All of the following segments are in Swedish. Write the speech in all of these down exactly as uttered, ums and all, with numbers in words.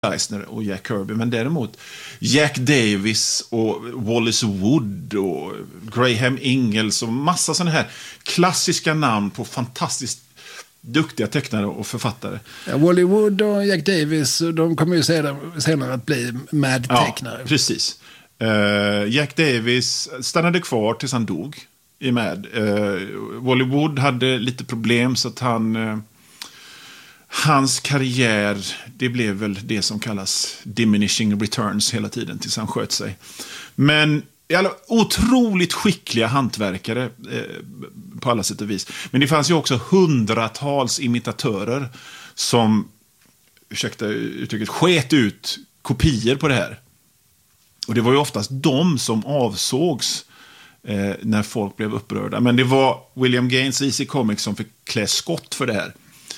Eisner och Jack Kirby, men däremot Jack Davis och Wallace Wood och Graham Ingalls och massa sådana här klassiska namn på fantastiskt duktiga tecknare och författare. Ja, Wally Wood och Jack Davis, de kommer ju senare, senare att bli Mad-tecknare. Ja, precis. Uh, Jack Davis stannade kvar tills han dog i Mad. Uh, Wally Wood hade lite problem så att han... Uh, hans karriär, det blev väl det som kallas diminishing returns hela tiden tills han sköt sig. Men alla otroligt skickliga hantverkare eh, på alla sätt och vis. Men det fanns ju också hundratals imitatörer som, ursäkta uttrycket, sket ut kopior på det här. Och det var ju oftast de som avsågs eh, när folk blev upprörda. Men det var William Gaines E C Comics som fick klä skott för det här.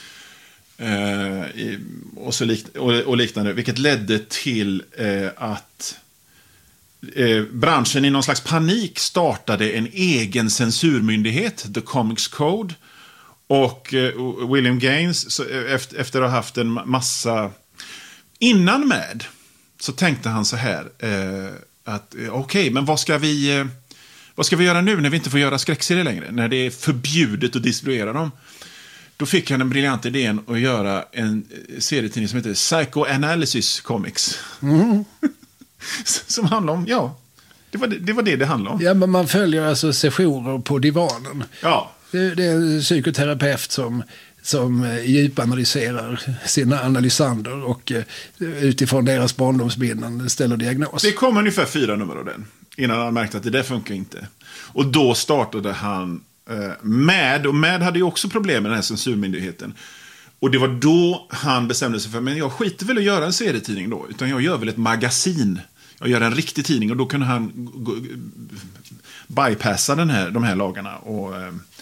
Uh, i, och, så lik, och, och liknande, vilket ledde till uh, att uh, branschen i någon slags panik startade en egen censurmyndighet, The Comics Code, och uh, William Gaines så, uh, efter, efter att ha haft en massa innan med så tänkte han så här uh, att uh, okej, okay, men vad ska vi uh, vad ska vi göra nu när vi inte får göra skräckserier längre, när det är förbjudet att distribuera dem? Då fick han den briljanta idén att göra en serietidning som heter Psychoanalysis Comics. Mm. Som handlar om, ja, det var det, det var det det handlade om. Ja, men man följer alltså sessioner på divanen. Ja. Det, det är en psykoterapeut som, som djupanalyserar sina analysander och utifrån deras barndomsminnen ställer diagnos. Det kom ungefär fyra nummer av den innan han märkte att det där funkar inte. Och då startade han Mad, och Mad hade ju också problem med den här censurmyndigheten. Och det var då han bestämde sig för, men jag skiter väl att göra en serietidning då, utan jag gör väl ett magasin. Jag gör en riktig tidning, och då kunde han bypassa den här, de här lagarna och,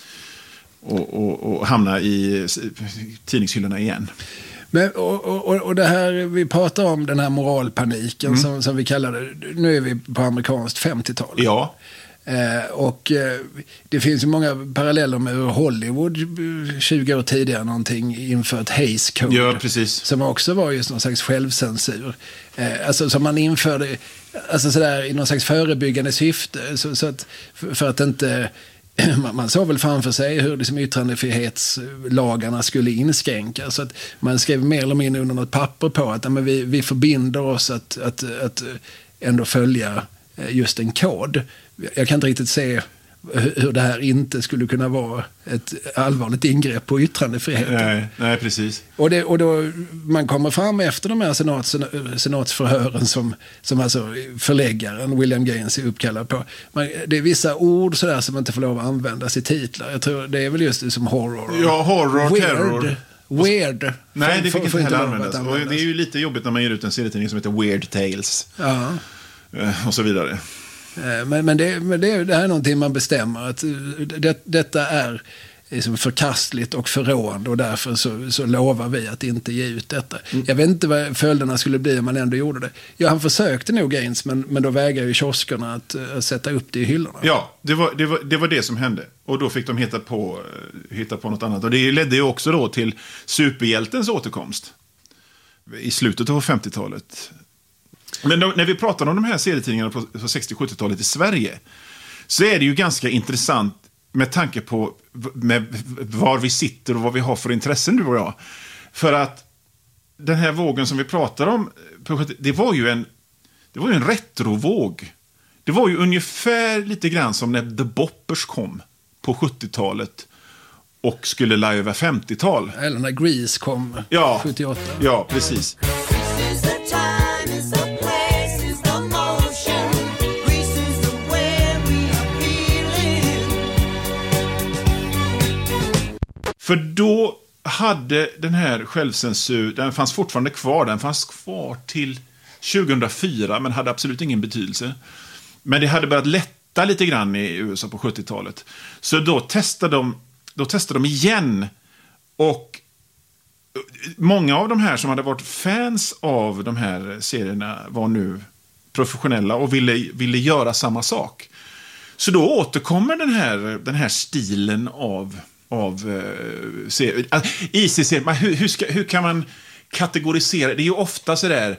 och, och, och hamna i tidningshyllorna igen. Men, och, och, och det här, vi pratar om den här moralpaniken mm. som, som vi kallar det. Nu är vi på amerikanskt femtiotal. Ja. Eh, och eh, det finns ju många paralleller med Hollywood tjugo år tidigare någonting infört Hays Code. Ja, precis. Som också var just någon slags självcensur. Eh, alltså som man införde alltså sådär, i någon slags förebyggande syfte. Så, så att, för, för att inte... Man såg väl framför sig hur liksom yttrandefrihetslagarna skulle inskränkas. Så att man skrev mer eller mindre under något papper på att men vi, vi förbinder oss att, att, att ändå följa just en kod. Jag kan inte riktigt se hur det här inte skulle kunna vara ett allvarligt ingrepp på yttrandefriheten. Nej, nej precis. Och, det, och då man kommer fram efter de här senats, senatsförhören som, som alltså förläggaren William Gaines är uppkallad på. Man, det är vissa ord så där som inte får lov att användas i titlar. Jag tror det är väl just det som horror. Ja, horror, weird, terror. Weird. Nej, det fick inte heller användas. användas. Och det är ju lite jobbigt när man ger ut en serietidning som heter Weird Tales. Ja. Och så vidare. Men, men, det, men det, det här är någonting man bestämmer att det, detta är liksom förkastligt och förråande och därför så, så lovar vi att inte ge ut detta. Mm. Jag vet inte vad följderna skulle bli om man ändå gjorde det. Ja, han försökte nog Gaines, men, men då vägrar ju kioskerna att, att sätta upp det i hyllorna. Ja, det var, det, var, det var det som hände. Och då fick de hitta på, hitta på något annat. Och det ledde ju också då till superhjältens återkomst i slutet av femtiotalet. Men då, när vi pratar om de här serietidningarna på, på sextio-sjuttiotalet i Sverige så är det ju ganska intressant med tanke på med var vi sitter och vad vi har för intressen, du och jag. För att den här vågen som vi pratar om, det var ju en, det var ju en retrovåg. Det var ju ungefär lite grann som när The Boppers kom på sjuttiotalet och skulle lajva femtiotal. Eller när Grease kom ja, sjuttioåtta. Ja, precis. För då hade den här självcensur, den fanns fortfarande kvar, den fanns kvar till tjugohundrafyra men hade absolut ingen betydelse. Men det hade börjat lätta lite grann i U S A på sjuttiotalet. Så då testade de, då testade de igen, och många av de här som hade varit fans av de här serierna var nu professionella och ville, ville göra samma sak. Så då återkommer den här, den här stilen av av uh, I C C, hur, hur, ska, hur kan man kategorisera? Det är ju ofta så där